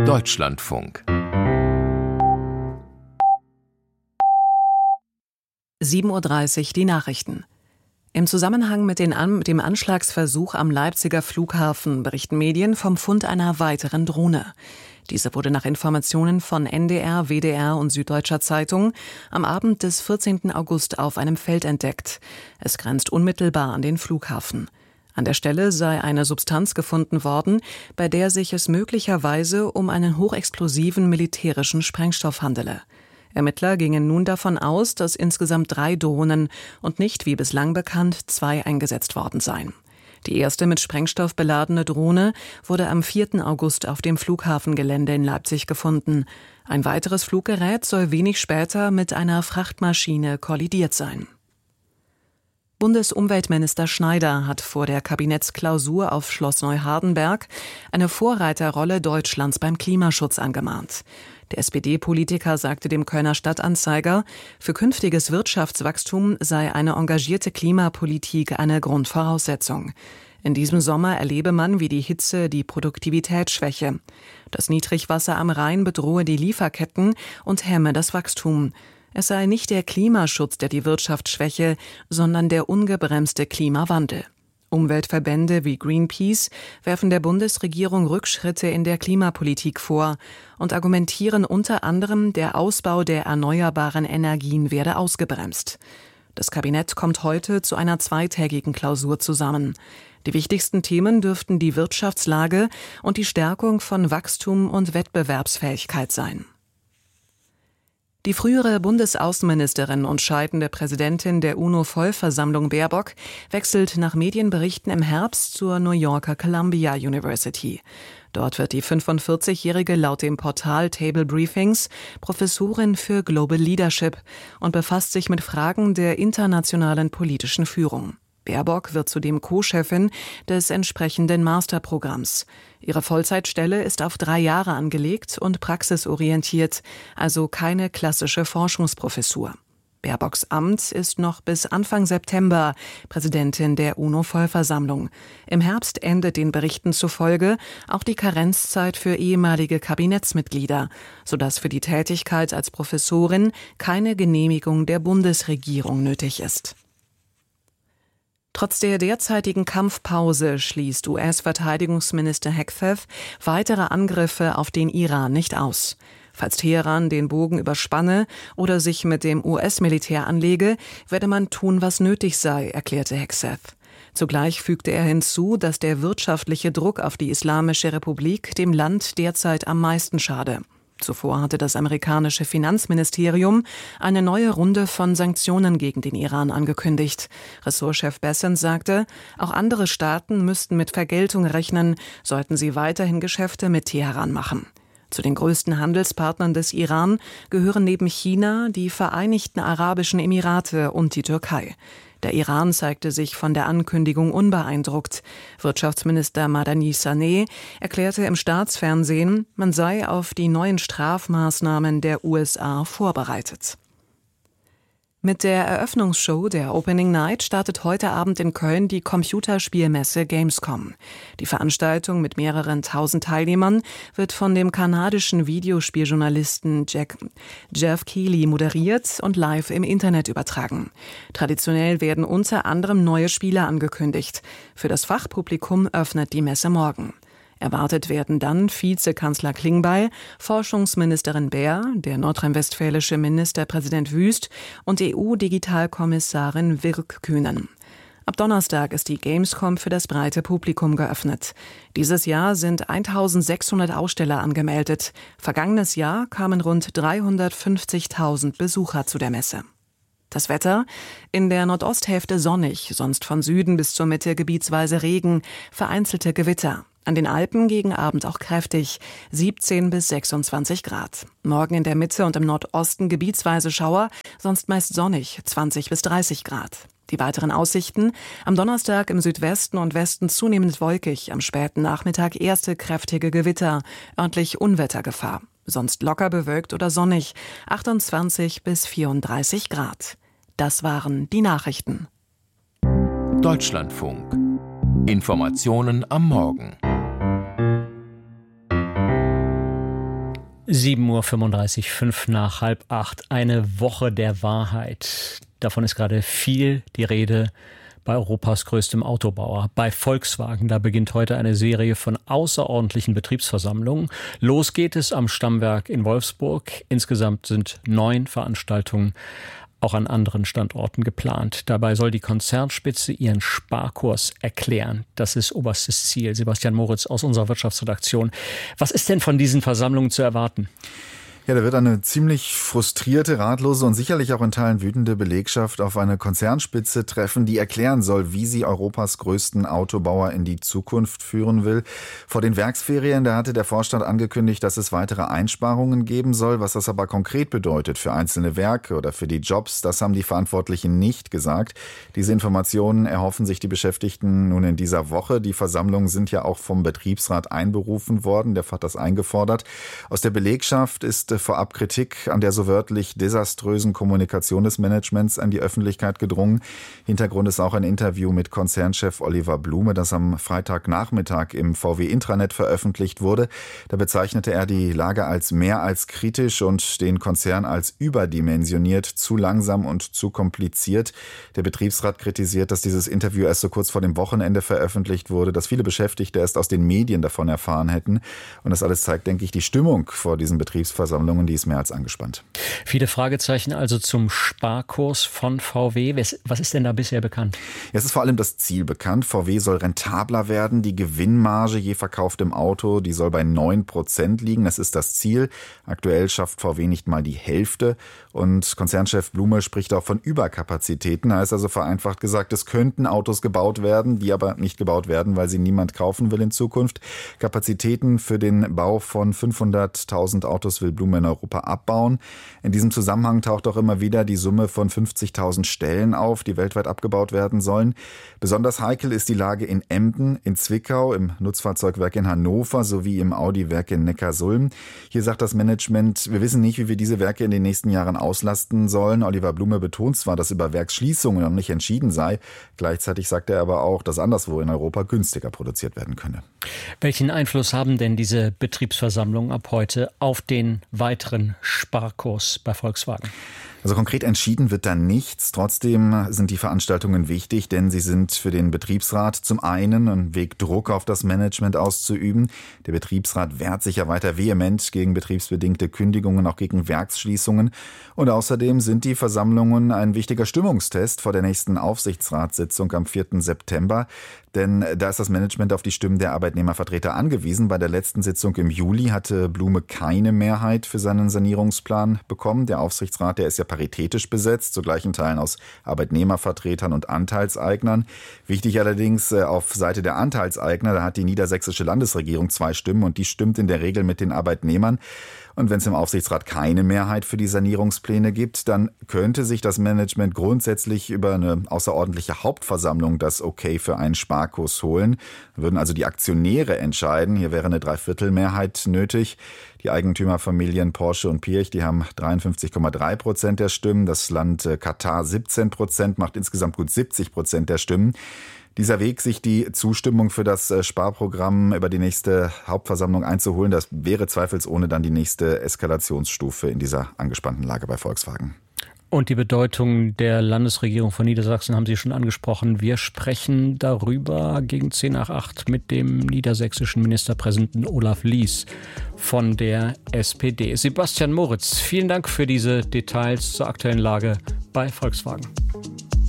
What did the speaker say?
Deutschlandfunk 7:30 Uhr die Nachrichten. Im Zusammenhang mit dem Anschlagsversuch am Leipziger Flughafen berichten Medien vom Fund einer weiteren Drohne. Diese wurde nach Informationen von NDR, WDR und Süddeutscher Zeitung am Abend des 14. August auf einem Feld entdeckt. Es grenzt unmittelbar an den Flughafen. An der Stelle sei eine Substanz gefunden worden, bei der sich es möglicherweise um einen hochexplosiven militärischen Sprengstoff handele. Ermittler gingen nun davon aus, dass insgesamt 3 Drohnen und nicht, wie bislang bekannt, 2 eingesetzt worden seien. Die erste mit Sprengstoff beladene Drohne wurde am 4. August auf dem Flughafengelände in Leipzig gefunden. Ein weiteres Fluggerät soll wenig später mit einer Frachtmaschine kollidiert sein. Bundesumweltminister Schneider hat vor der Kabinettsklausur auf Schloss Neuhardenberg eine Vorreiterrolle Deutschlands beim Klimaschutz angemahnt. Der SPD-Politiker sagte dem Kölner Stadtanzeiger, für künftiges Wirtschaftswachstum sei eine engagierte Klimapolitik eine Grundvoraussetzung. In diesem Sommer erlebe man, wie die Hitze die Produktivität schwäche. Das Niedrigwasser am Rhein bedrohe die Lieferketten und hemme das Wachstum. Es sei nicht der Klimaschutz, der die Wirtschaft schwäche, sondern der ungebremste Klimawandel. Umweltverbände wie Greenpeace werfen der Bundesregierung Rückschritte in der Klimapolitik vor und argumentieren unter anderem, der Ausbau der erneuerbaren Energien werde ausgebremst. Das Kabinett kommt heute zu einer zweitägigen Klausur zusammen. Die wichtigsten Themen dürften die Wirtschaftslage und die Stärkung von Wachstum und Wettbewerbsfähigkeit sein. Die frühere Bundesaußenministerin und scheidende Präsidentin der UNO-Vollversammlung Baerbock wechselt nach Medienberichten im Herbst zur New Yorker Columbia University. Dort wird die 45-Jährige laut dem Portal Table Briefings Professorin für Global Leadership und befasst sich mit Fragen der internationalen politischen Führung. Baerbock wird zudem Co-Chefin des entsprechenden Masterprogramms. Ihre Vollzeitstelle ist auf 3 Jahre angelegt und praxisorientiert, also keine klassische Forschungsprofessur. Baerbocks Amt ist noch bis Anfang September Präsidentin der UNO-Vollversammlung. Im Herbst endet den Berichten zufolge auch die Karenzzeit für ehemalige Kabinettsmitglieder, sodass für die Tätigkeit als Professorin keine Genehmigung der Bundesregierung nötig ist. Trotz der derzeitigen Kampfpause schließt US-Verteidigungsminister Hegseth weitere Angriffe auf den Iran nicht aus. Falls Teheran den Bogen überspanne oder sich mit dem US-Militär anlege, werde man tun, was nötig sei, erklärte Hegseth. Zugleich fügte er hinzu, dass der wirtschaftliche Druck auf die Islamische Republik dem Land derzeit am meisten schade. Zuvor hatte das amerikanische Finanzministerium eine neue Runde von Sanktionen gegen den Iran angekündigt. Ressortchef Bessent sagte, auch andere Staaten müssten mit Vergeltung rechnen, sollten sie weiterhin Geschäfte mit Teheran machen. Zu den größten Handelspartnern des Iran gehören neben China die Vereinigten Arabischen Emirate und die Türkei. Der Iran zeigte sich von der Ankündigung unbeeindruckt. Wirtschaftsminister Madani Saneh erklärte im Staatsfernsehen, man sei auf die neuen Strafmaßnahmen der USA vorbereitet. Mit der Eröffnungsshow der Opening Night startet heute Abend in Köln die Computerspielmesse Gamescom. Die Veranstaltung mit mehreren 1000 Teilnehmern wird von dem kanadischen Videospieljournalisten Jeff Keighley moderiert und live im Internet übertragen. Traditionell werden unter anderem neue Spiele angekündigt. Für das Fachpublikum öffnet die Messe morgen. Erwartet werden dann Vizekanzler Klingbeil, Forschungsministerin Baer, der nordrhein-westfälische Ministerpräsident Wüst und EU-Digitalkommissarin Virkkunen. Ab Donnerstag ist die Gamescom für das breite Publikum geöffnet. Dieses Jahr sind 1600 Aussteller angemeldet. Vergangenes Jahr kamen rund 350.000 Besucher zu der Messe. Das Wetter: in der Nordosthälfte sonnig, sonst von Süden bis zur Mitte gebietsweise Regen, vereinzelte Gewitter. An den Alpen gegen Abend auch kräftig, 17 bis 26 Grad. Morgen in der Mitte und im Nordosten gebietsweise Schauer, sonst meist sonnig, 20 bis 30 Grad. Die weiteren Aussichten: am Donnerstag im Südwesten und Westen zunehmend wolkig, am späten Nachmittag erste kräftige Gewitter, örtlich Unwettergefahr. Sonst locker bewölkt oder sonnig, 28 bis 34 Grad. Das waren die Nachrichten. Deutschlandfunk. Informationen am Morgen. 7:35 Uhr, 7:55, eine Woche der Wahrheit. Davon ist gerade viel die Rede bei Europas größtem Autobauer, bei Volkswagen. Da beginnt heute eine Serie von außerordentlichen Betriebsversammlungen. Los geht es am Stammwerk in Wolfsburg. Insgesamt sind 9 Veranstaltungen auch an anderen Standorten geplant. Dabei soll die Konzernspitze ihren Sparkurs erklären. Das ist oberstes Ziel. Sebastian Moritz aus unserer Wirtschaftsredaktion. Was ist denn von diesen Versammlungen zu erwarten? Ja, da wird eine ziemlich frustrierte, ratlose und sicherlich auch in Teilen wütende Belegschaft auf eine Konzernspitze treffen, die erklären soll, wie sie Europas größten Autobauer in die Zukunft führen will. Vor den Werksferien, da hatte der Vorstand angekündigt, dass es weitere Einsparungen geben soll. Was das aber konkret bedeutet für einzelne Werke oder für die Jobs, das haben die Verantwortlichen nicht gesagt. Diese Informationen erhoffen sich die Beschäftigten nun in dieser Woche. Die Versammlungen sind ja auch vom Betriebsrat einberufen worden. Der hat das eingefordert. Aus der Belegschaft ist vorab Kritik an der so wörtlich desaströsen Kommunikation des Managements an die Öffentlichkeit gedrungen. Hintergrund ist auch ein Interview mit Konzernchef Oliver Blume, das am Freitagnachmittag im VW-Intranet veröffentlicht wurde. Da bezeichnete er die Lage als mehr als kritisch und den Konzern als überdimensioniert, zu langsam und zu kompliziert. Der Betriebsrat kritisiert, dass dieses Interview erst so kurz vor dem Wochenende veröffentlicht wurde, dass viele Beschäftigte erst aus den Medien davon erfahren hätten. Und das alles zeigt, denke ich, die Stimmung vor diesen Betriebsversammlungen, die ist mehr als angespannt. Viele Fragezeichen also zum Sparkurs von VW. Was ist denn da bisher bekannt? Ja, es ist vor allem das Ziel bekannt. VW soll rentabler werden. Die Gewinnmarge je verkauftem Auto, die soll bei 9% liegen. Das ist das Ziel. Aktuell schafft VW nicht mal die Hälfte. Und Konzernchef Blume spricht auch von Überkapazitäten. Heißt also vereinfacht gesagt, es könnten Autos gebaut werden, die aber nicht gebaut werden, weil sie niemand kaufen will in Zukunft. Kapazitäten für den Bau von 500.000 Autos will Blume in Europa abbauen. In diesem Zusammenhang taucht auch immer wieder die Summe von 50.000 Stellen auf, die weltweit abgebaut werden sollen. Besonders heikel ist die Lage in Emden, in Zwickau, im Nutzfahrzeugwerk in Hannover sowie im Audi-Werk in Neckarsulm. Hier sagt das Management, wir wissen nicht, wie wir diese Werke in den nächsten Jahren auslasten sollen. Oliver Blume betont zwar, dass über Werksschließungen noch nicht entschieden sei. Gleichzeitig sagt er aber auch, dass anderswo in Europa günstiger produziert werden könne. Welchen Einfluss haben denn diese Betriebsversammlungen ab heute auf den weiteren Sparkurs bei Volkswagen? Also konkret entschieden wird da nichts. Trotzdem sind die Veranstaltungen wichtig, denn sie sind für den Betriebsrat zum einen ein Weg, Druck auf das Management auszuüben. Der Betriebsrat wehrt sich ja weiter vehement gegen betriebsbedingte Kündigungen, auch gegen Werksschließungen. Und außerdem sind die Versammlungen ein wichtiger Stimmungstest vor der nächsten Aufsichtsratssitzung am 4. September. Denn da ist das Management auf die Stimmen der Arbeitnehmervertreter angewiesen. Bei der letzten Sitzung im Juli hatte Blume keine Mehrheit für seinen Sanierungsplan bekommen. Der Aufsichtsrat, der ist ja paritätisch besetzt, zu gleichen Teilen aus Arbeitnehmervertretern und Anteilseignern. Wichtig allerdings auf Seite der Anteilseigner, da hat die niedersächsische Landesregierung 2 Stimmen und die stimmt in der Regel mit den Arbeitnehmern. Und wenn es im Aufsichtsrat keine Mehrheit für die Sanierungspläne gibt, dann könnte sich das Management grundsätzlich über eine außerordentliche Hauptversammlung das Okay für einen Sparkurs holen. Dann würden also die Aktionäre entscheiden. Hier wäre eine Dreiviertelmehrheit nötig. Die Eigentümerfamilien Porsche und Pirch, die haben 53,3% der Stimmen. Das Land Katar 17%, macht insgesamt gut 70% der Stimmen. Dieser Weg, sich die Zustimmung für das Sparprogramm über die nächste Hauptversammlung einzuholen, das wäre zweifelsohne dann die nächste Eskalationsstufe in dieser angespannten Lage bei Volkswagen. Und die Bedeutung der Landesregierung von Niedersachsen haben Sie schon angesprochen. Wir sprechen darüber gegen 7:50 mit dem niedersächsischen Ministerpräsidenten Olaf Lies von der SPD. Sebastian Moritz, vielen Dank für diese Details zur aktuellen Lage bei Volkswagen.